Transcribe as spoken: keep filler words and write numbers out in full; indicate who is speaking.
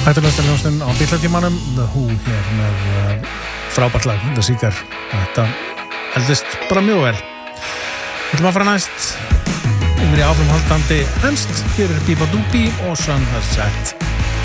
Speaker 1: Hættulegasta hljómsveitin á Bítlatímanum, The Who hér með uh, frábært lag, The Seeker. Þetta eldist bara mjög vel. Við ætlum að fara næst yfir í áframhaldandi ennst. Hér er Bíba Dúbí og Sun Has Set.